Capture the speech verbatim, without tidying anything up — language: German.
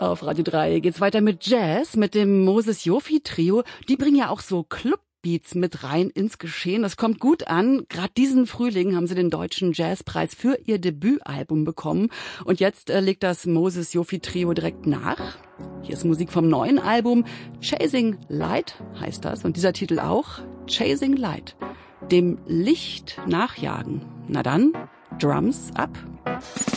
Auf Radio drei geht's weiter mit Jazz, mit dem Moses Jofi Trio. Die bringen ja auch so Clubbeats mit rein ins Geschehen. Das kommt gut an. Gerade diesen Frühling haben sie den Deutschen Jazzpreis für ihr Debütalbum bekommen. Und jetzt äh, legt das Moses Jofi Trio direkt nach. Hier ist Musik vom neuen Album. Chasing Light heißt das. Und dieser Titel auch. Chasing Light. Dem Licht nachjagen. Na dann, Drums ab.